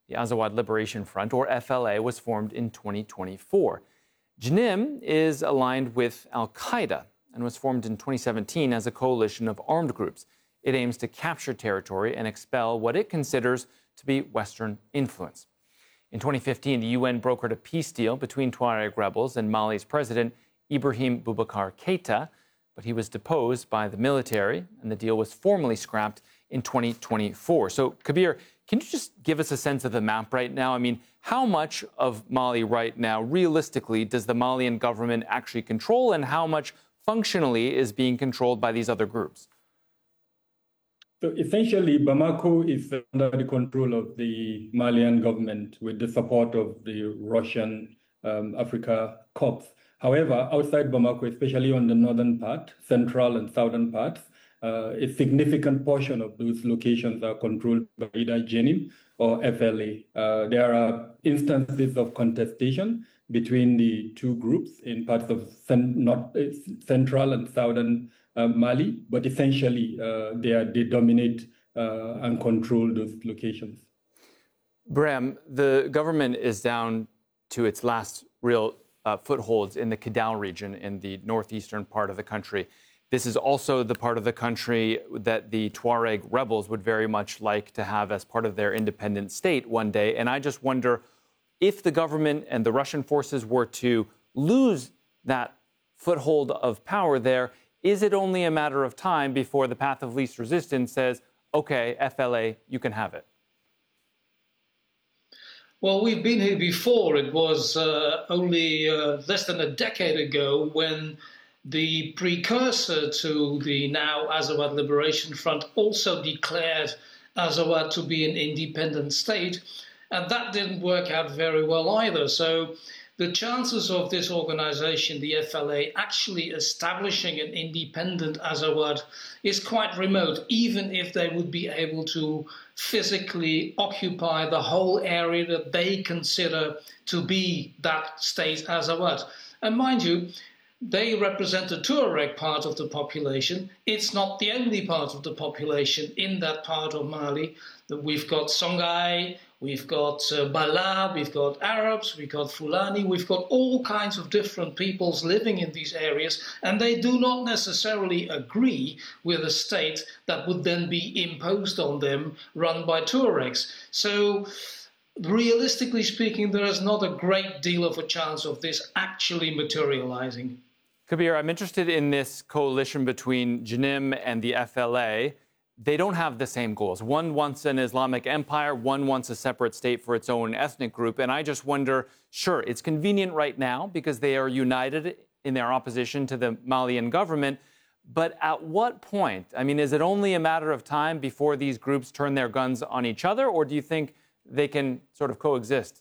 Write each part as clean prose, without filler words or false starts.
The Azawad Liberation Front, or FLA, was formed in 2024. JNIM is aligned with al-Qaeda and was formed in 2017 as a coalition of armed groups. It aims to capture territory and expel what it considers to be Western influence. In 2015, the UN brokered a peace deal between Tuareg rebels and Mali's president, Ibrahim Boubacar Keïta, but he was deposed by the military, and the deal was formally scrapped in 2024. So, Kabir, can you just give us a sense of the map right now? I mean, how much of Mali right now, realistically, does the Malian government actually control, and how much functionally is being controlled by these other groups? So essentially, Bamako is under the control of the Malian government with the support of the Russian Africa Corps. However, outside Bamako, especially on the northern part, central and southern parts, a significant portion of those locations are controlled by either JNIM or FLA. There are instances of contestation between the two groups in parts of central and southern Mali, but essentially they dominate and control those locations. Brem, the government is down to its last real footholds in the Kidal region in the northeastern part of the country. This is also the part of the country that the Tuareg rebels would very much like to have as part of their independent state one day. And I just wonder if the government and the Russian forces were to lose that foothold of power there, is it only a matter of time before the path of least resistance says, okay, FLA, you can have it? Well, we've been here before. It was only less than a decade ago when the precursor to the now Azawad Liberation Front also declared Azawad to be an independent state, and that didn't work out very well either. So the chances of this organization, the FLA, actually establishing an independent Azawad is quite remote, even if they would be able to physically occupy the whole area that they consider to be that state Azawad. And mind you, they represent the Tuareg part of the population. It's not the only part of the population in that part of Mali. We've got Songhai, we've got Bala, we've got Arabs, we've got Fulani, we've got all kinds of different peoples living in these areas, and they do not necessarily agree with a state that would then be imposed on them, run by Tuaregs. So, realistically speaking, there is not a great deal of a chance of this actually materializing. Kabir, I'm interested in this coalition between JNIM and the FLA. They don't have the same goals. One wants an Islamic empire, one wants a separate state for its own ethnic group. And I just wonder, sure, it's convenient right now because they are united in their opposition to the Malian government. But at what point? I mean, is it only a matter of time before these groups turn their guns on each other, or do you think they can sort of coexist?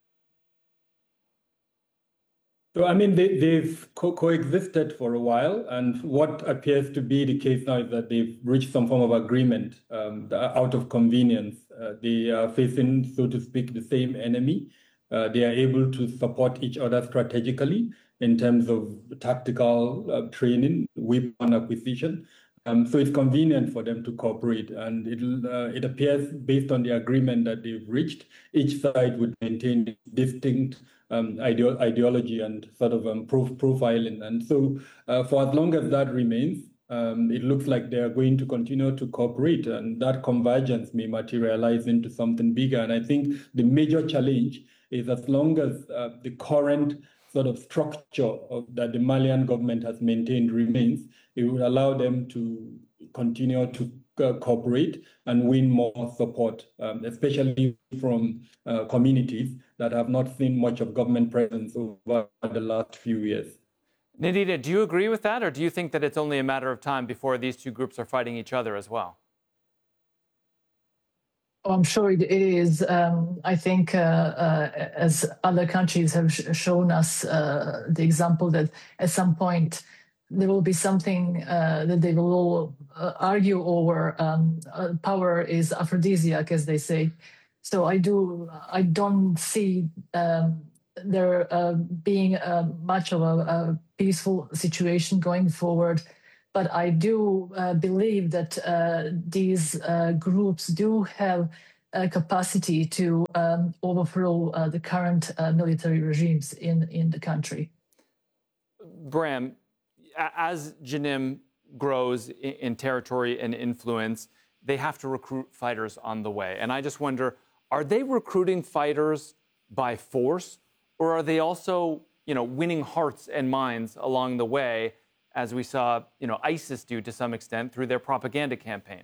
So, I mean, they've coexisted for a while, and what appears to be the case now is that they've reached some form of agreement out of convenience. They are facing, so to speak, the same enemy. They are able to support each other strategically in terms of tactical training, weapon acquisition. So it's convenient for them to cooperate, and it appears, based on the agreement that they've reached, each side would maintain distinct ideology and sort of profiling. And so for as long as that remains, it looks like they are going to continue to cooperate, and that convergence may materialize into something bigger. And I think the major challenge is, as long as the current sort of structure that the Malian government has maintained remains, it will allow them to continue to cooperate and win more support, especially from communities that have not seen much of government presence over the last few years. Ndida, do you agree with that, or do you think that it's only a matter of time before these two groups are fighting each other as well? Oh, I'm sure it is. I think as other countries have shown us the example that at some point there will be something that they will all argue over. Power is aphrodisiac, as they say. So I don't see there being much of a peaceful situation going forward. But I do believe that these groups do have capacity to overthrow the current military regimes in the country. Bram, as Jenim grows in territory and influence, they have to recruit fighters on the way. And I just wonder, are they recruiting fighters by force, or are they also, winning hearts and minds along the way, as we saw, ISIS do to some extent through their propaganda campaign?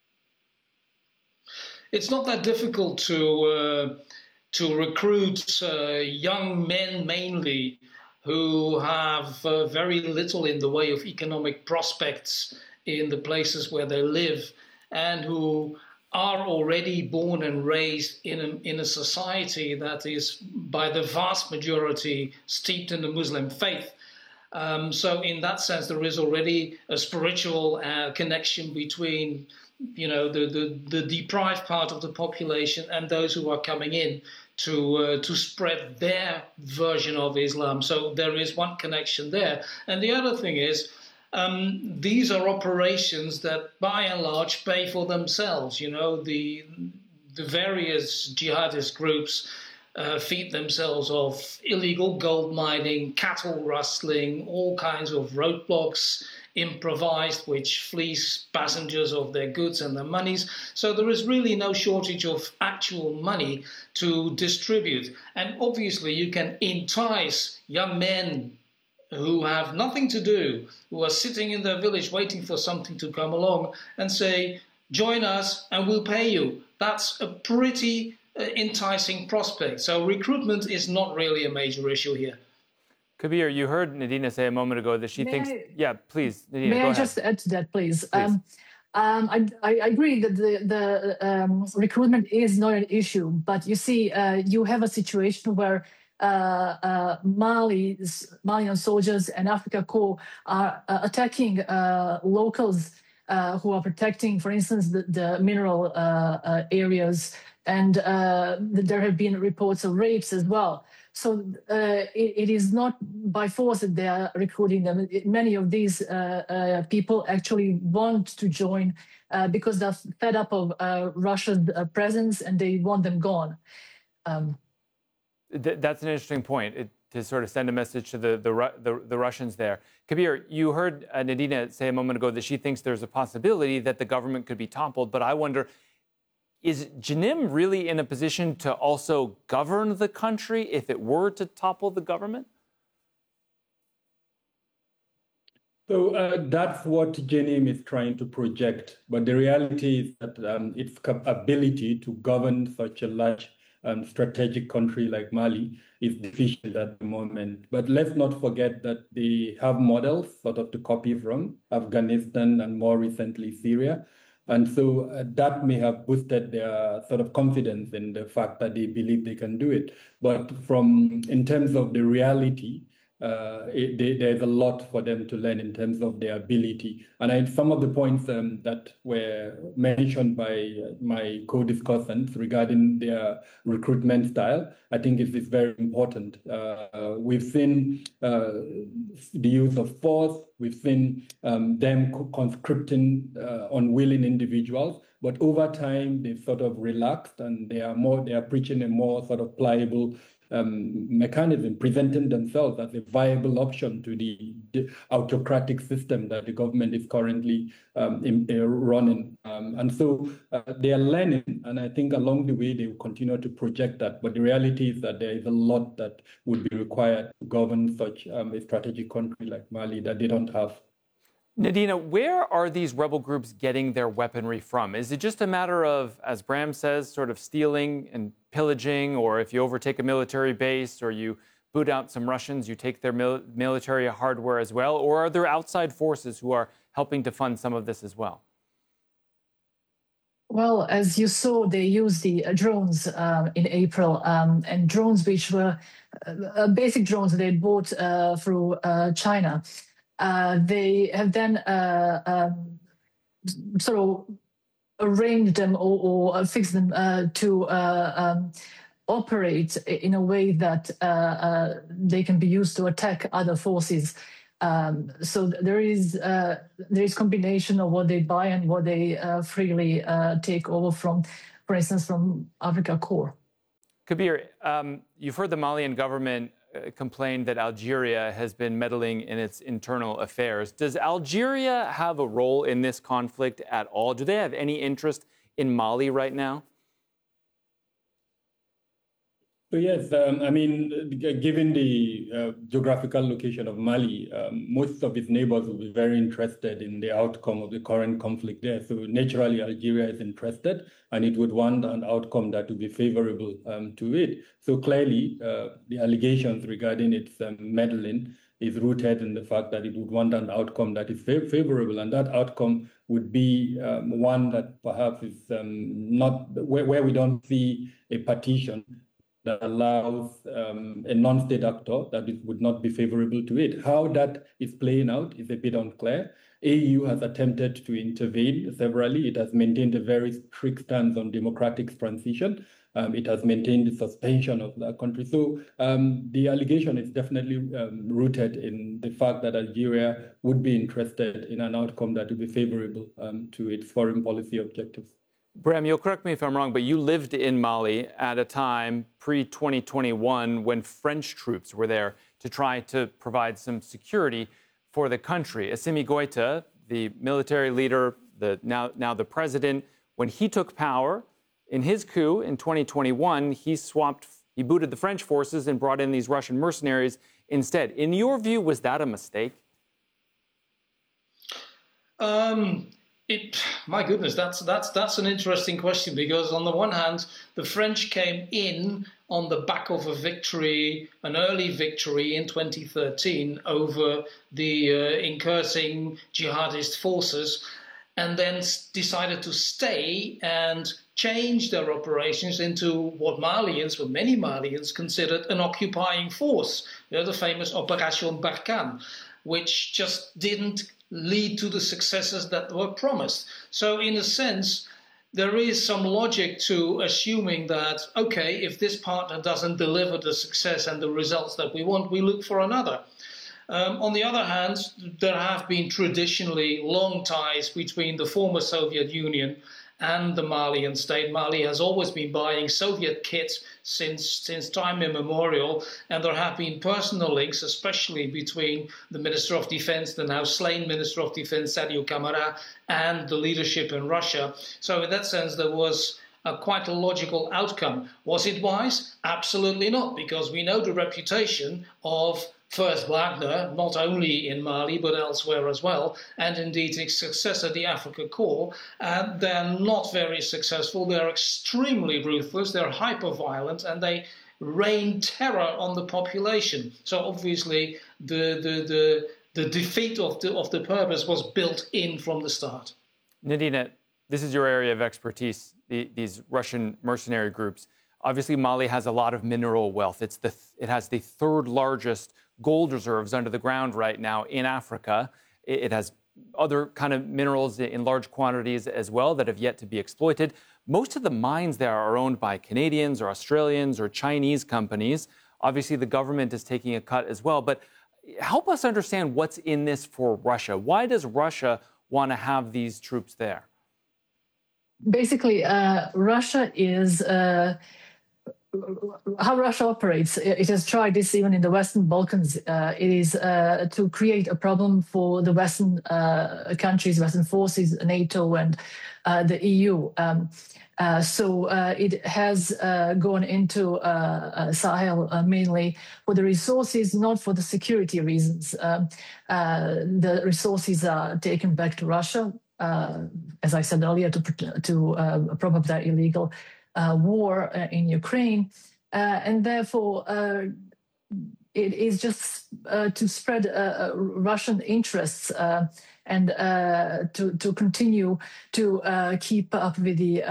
It's not that difficult to recruit young men mainly who have very little in the way of economic prospects in the places where they live, and who are already born and raised in a society that is by the vast majority steeped in the Muslim faith. So in that sense, there is already a spiritual connection between the deprived part of the population and those who are coming in to spread their version of Islam. So there is one connection there. And the other thing is, these are operations that by and large pay for themselves. The various jihadist groups feed themselves off illegal gold mining, cattle rustling, all kinds of roadblocks improvised, which fleece passengers of their goods and their monies. So there is really no shortage of actual money to distribute. And obviously you can entice young men who have nothing to do, who are sitting in their village waiting for something to come along, and say, join us and we'll pay you. That's a pretty enticing prospect. So recruitment is not really a major issue here. Kabir, you heard Nadina say a moment ago that she thinks... Yeah, please, Nadina, May go I ahead. just add to that, please? I agree that the recruitment is not an issue, but you see, you have a situation where Malian soldiers and Africa Corps are attacking locals who are protecting, for instance, the mineral areas, and there have been reports of rapes as well. So it is not by force that they are recruiting them. Many of these people actually want to join because they're fed up of Russia's presence and they want them gone. That's an interesting point, to sort of send a message to the Russians there. Kabir, you heard Nadina say a moment ago that she thinks there's a possibility that the government could be toppled, but I wonder, is Jenim really in a position to also govern the country if it were to topple the government? So that's what Jenim is trying to project. But the reality is that its ability to govern such a large strategic country like Mali is deficient at the moment. But let's not forget that they have models sort of to copy from Afghanistan and more recently Syria. And so that may have boosted their sort of confidence in the fact that they believe they can do it. But in terms of the reality, there's a lot for them to learn in terms of their ability. And some of the points that were mentioned by my co-discussants regarding their recruitment style, I think it is very important. We've seen the use of force. We've seen them conscripting unwilling individuals. But over time, they've sort of relaxed, and they are preaching a more sort of pliable mechanism, presenting themselves as a viable option to the autocratic system that the government is currently running. And so they are learning, and I think along the way they will continue to project that. But the reality is that there is a lot that would be required to govern such a strategic country like Mali that they don't have. Nadina, where are these rebel groups getting their weaponry from? Is it just a matter of, as Bram says, sort of stealing and pillaging, or if you overtake a military base or you boot out some Russians, you take their military hardware as well? Or are there outside forces who are helping to fund some of this as well? Well, as you saw, they used the drones in April, and drones which were basic drones they bought through China. They have then sort of arranged them or fixed them to operate in a way that they can be used to attack other forces. So there is combination of what they buy and what they freely take over from for instance, from Africa Corps. Kabir, you've heard the Malian government complain that Algeria has been meddling in its internal affairs. Does Algeria have a role in this conflict at all? Do they have any interest in Mali right now? So yes, I mean, given the geographical location of Mali, most of its neighbors will be very interested in the outcome of the current conflict there. So naturally, Algeria is interested, and it would want an outcome that would be favorable to it. So clearly, the allegations regarding its meddling is rooted in the fact that it would want an outcome that is favorable, and that outcome would be one that perhaps is not where we don't see a partition that allows a non-state actor that it would not be favorable to it. How that is playing out is a bit unclear. AU has attempted to intervene severally. It has maintained a very strict stance on democratic transition. It has maintained the suspension of that country. So the allegation is definitely rooted in the fact that Algeria would be interested in an outcome that would be favorable to its foreign policy objectives. Bram, you'll correct me if I'm wrong, but you lived in Mali at a time pre-2021 when French troops were there to try to provide some security for the country. Assimi Goïta, the military leader, now the president, when he took power in his coup in 2021, he booted the French forces and brought in these Russian mercenaries instead. In your view, was that a mistake? My goodness, that's an interesting question, because on the one hand, the French came in on the back of a victory, an early victory in 2013 over the incursive jihadist forces, and then decided to stay and change their operations into what many Malians considered an occupying force, the famous Opération Barkhane, which just didn't lead to the successes that were promised. So in a sense, there is some logic to assuming that, okay, if this partner doesn't deliver the success and the results that we want, we look for another. On the other hand, there have been traditionally long ties between the former Soviet Union and the Malian state. Mali has always been buying Soviet kits since time immemorial, and there have been personal links, especially between the Minister of Defense, the now slain Minister of Defense, Sadio Camara, and the leadership in Russia. So in that sense, there was quite a logical outcome. Was it wise? Absolutely not, because we know the reputation of first Wagner, not only in Mali, but elsewhere as well, and indeed its successor, the Africa Corps. They're not very successful. They're extremely ruthless. They're hyper-violent, and they rain terror on the population. So obviously, the defeat of the purpose was built in from the start. Nadina, this is your area of expertise, these Russian mercenary groups. Obviously, Mali has a lot of mineral wealth. It has the third largest gold reserves under the ground right now in Africa. It has other kind of minerals in large quantities as well that have yet to be exploited. Most of the mines there are owned by Canadians or Australians or Chinese companies. Obviously, the government is taking a cut as well. But help us understand what's in this for Russia. Why does Russia want to have these troops there? Basically, Russia is... how Russia operates, it has tried this even in the Western Balkans. It is to create a problem for the Western countries, Western forces, NATO and the EU. So it has gone into Sahel mainly for the resources, not for the security reasons. The resources are taken back to Russia, as I said earlier, to prop up their illegal war in Ukraine, and therefore it is just to spread Russian interests and to continue to keep up with the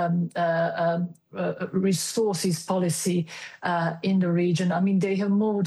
resources policy in the region. I mean, they have moved,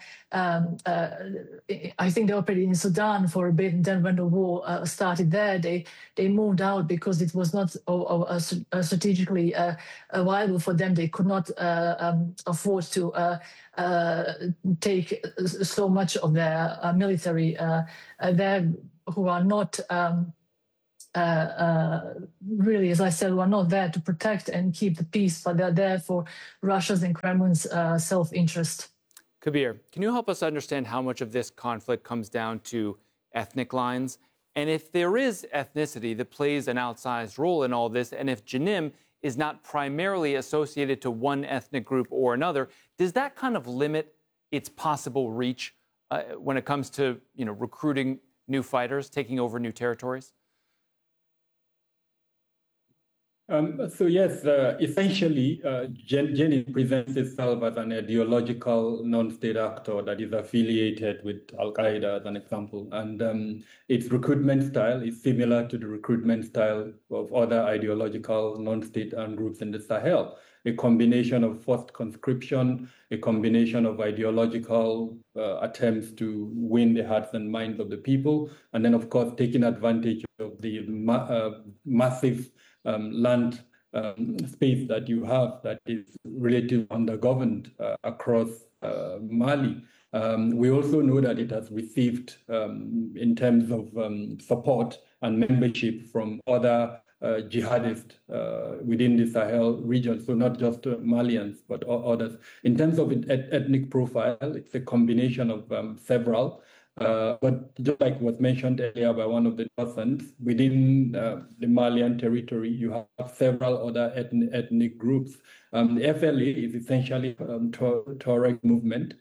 I think they operated in Sudan for a bit, and then when the war started there, they moved out because it was not strategically viable for them. They could not afford to take so much of their military there, who are not really, as I said, were not there to protect and keep the peace, but they're there for Russia's and Kremlin's self-interest. Kabir, can you help us understand how much of this conflict comes down to ethnic lines? And if there is ethnicity that plays an outsized role in all this, and if Jenim is not primarily associated to one ethnic group or another, does that kind of limit its possible reach when it comes to recruiting new fighters, taking over new territories? So yes, essentially, Jenim presents itself as an ideological non-state actor that is affiliated with Al-Qaeda, as an example. And its recruitment style is similar to the recruitment style of other ideological non-state armed groups in the Sahel. A combination of forced conscription, a combination of ideological attempts to win the hearts and minds of the people, and then, of course, taking advantage of the massive land space that you have that is relatively undergoverned across Mali. We also know that it has received, in terms of support and membership from other jihadists within the Sahel region, so not just Malians, but others. In terms of ethnic profile, it's a combination of several. But just like was mentioned earlier by one of the persons, within the Malian territory, you have several other ethnic groups. The FLA is essentially Tuareg movement.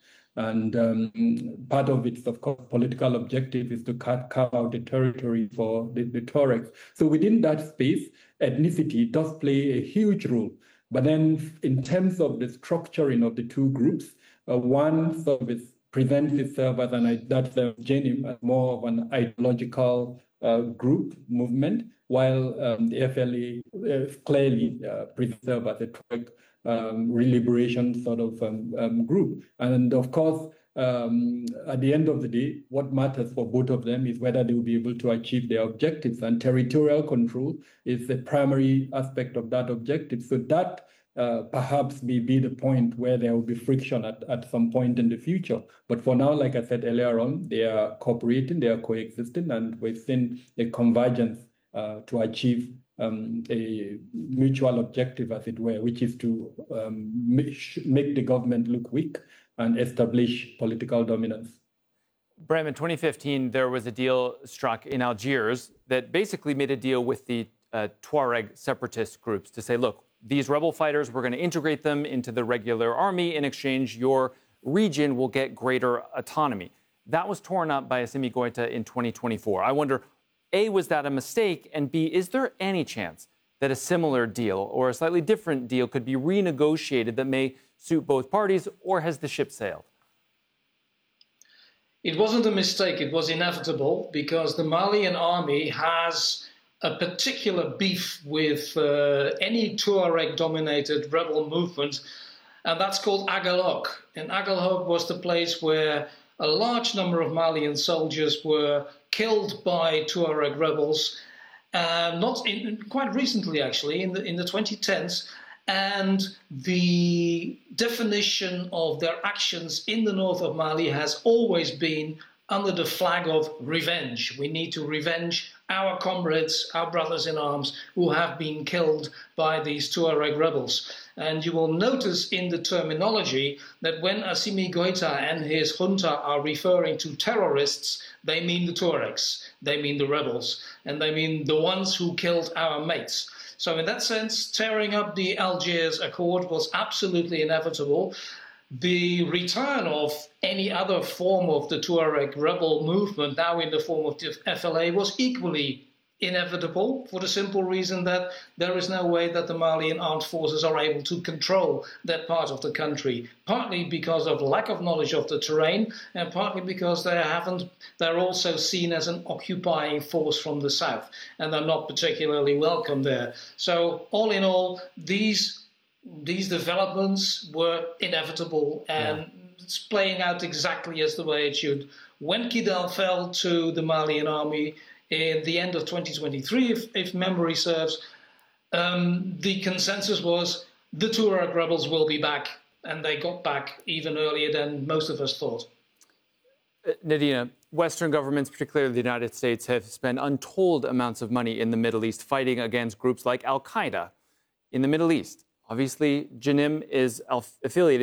And part of its, of course, political objective is to carve out the territory for the Tuaregs. So within that space, ethnicity does play a huge role. But then in terms of the structuring of the two groups, one service presents itself as Jenim as more of an ideological group movement, while the FLA clearly presents itself as a Tuareg liberation sort of group. And of course, at the end of the day, what matters for both of them is whether they will be able to achieve their objectives. And territorial control is the primary aspect of that objective. So that perhaps may be the point where there will be friction at some point in the future. But for now, like I said earlier on, they are cooperating, they are coexisting, and we've seen a convergence to achieve a mutual objective, as it were, which is to make the government look weak and establish political dominance. Bram, in 2015, there was a deal struck in Algiers that basically made a deal with the Tuareg separatist groups to say, look, these rebel fighters, we're going to integrate them into the regular army. In exchange, your region will get greater autonomy. That was torn up by Assimi Goïta in 2024. I wonder, A, was that a mistake? And B, is there any chance that a similar deal or a slightly different deal could be renegotiated that may suit both parties, or has the ship sailed? It wasn't a mistake. It was inevitable because the Malian army has a particular beef with any Tuareg-dominated rebel movement, and that's called Agalok. And Agalok was the place where a large number of Malian soldiers were killed by Tuareg rebels, quite recently, actually, in the 2010s. And the definition of their actions in the north of Mali has always been under the flag of revenge. We need to revenge our comrades, our brothers in arms, who have been killed by these Tuareg rebels. And you will notice in the terminology that when Assimi Goïta and his junta are referring to terrorists, they mean the Tuaregs, they mean the rebels, and they mean the ones who killed our mates. So in that sense, tearing up the Algiers Accord was absolutely inevitable. The return of any other form of the Tuareg rebel movement, now in the form of the FLA, was equally inevitable for the simple reason that there is no way that the Malian armed forces are able to control that part of the country, partly because of lack of knowledge of the terrain and partly because they're also seen as an occupying force from the south and they're not particularly welcome there. So all in all, these developments were inevitable and it's playing out exactly as the way it should. When Kidal fell to the Malian army in the end of 2023, if memory serves, the consensus was the Tuareg rebels will be back, and they got back even earlier than most of us thought. Nadina, Western governments, particularly the United States, have spent untold amounts of money in the Middle East fighting against groups like al-Qaeda in the Middle East. Obviously, Janim is affiliated